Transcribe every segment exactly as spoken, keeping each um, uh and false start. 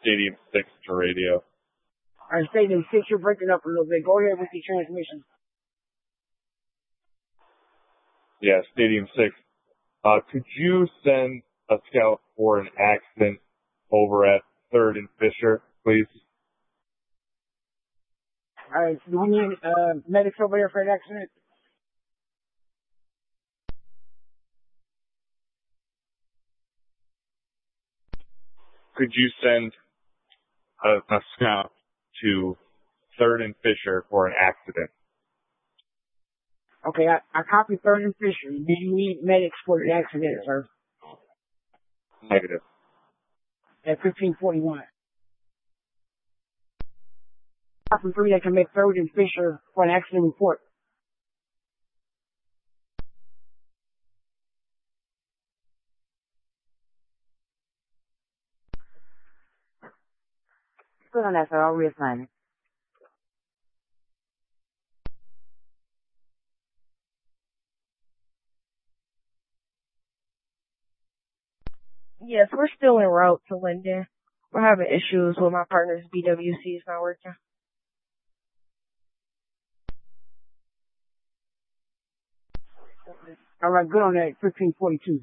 Stadium six to radio. All right, Stadium six, you're breaking up a little bit. Go ahead with the transmission. Yeah, Stadium six. Uh, could you send a scout for an accident over at third and Fisher, please? All right, do we need uh, medics over there for an accident? Could you send a, a scout to third and Fisher for an accident? Okay, I, I copied third and Fisher. Do you need medics for the accident, sir? Negative. At fifteen forty-one. Copy three that can make third and Fisher for an accident report. Good on that, sir. I'll reassign it. Yes, we're still en route to Linden. We're having issues with my partner's B W C. It's not working. All right, good on that. fifteen forty-two.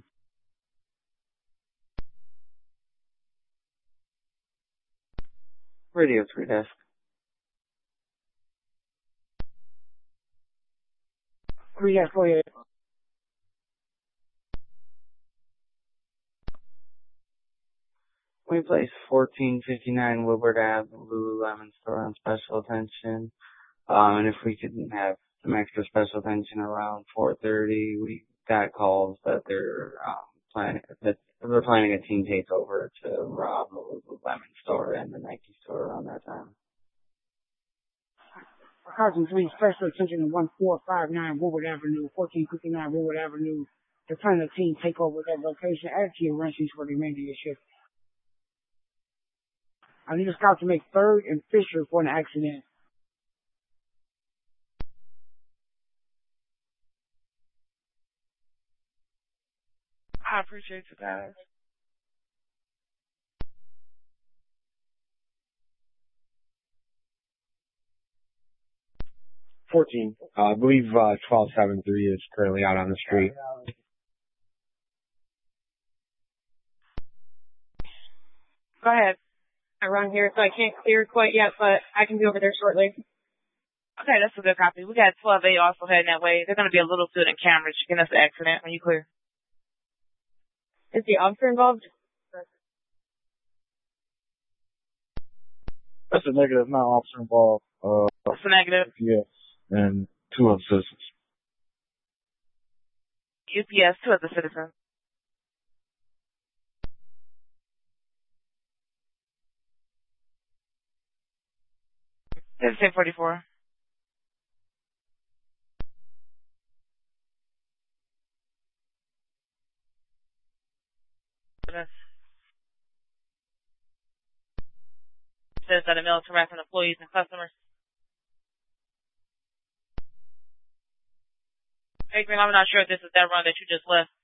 Radio three desk. Three desk, go ahead. We place fourteen fifty-nine Woodward Avenue, Lululemon store on special attention. Um, and if we could have some extra special attention around four thirty, we got calls that they're um, planning that they're planning a team takeover to rob the Lululemon store and the Nike store around that time. Carson three, special attention to one four five nine Woodward Avenue, fourteen fifty-nine Woodward Avenue. They're planning a team takeover at that location. Add to your ranches for the remainder of your shift. I need a scout to make third and Fisher for an accident. I appreciate you guys. fourteen. Uh, I believe uh, twelve seventy-three is currently out on the street. Go ahead. I run here, so I can't clear quite yet, but I can be over there shortly. Okay, that's a good copy. We got twelve A also heading that way. They're going to be a little good in cameras. You can us an accident when you clear. Is the officer involved? That's a negative, not officer involved. Uh, That's a negative. yes, and two other citizens. U P S, two other citizens. fifteen forty-four. Says that a mail to harassing employees and customers. Hey, Green, I'm not sure if this is that run that you just left.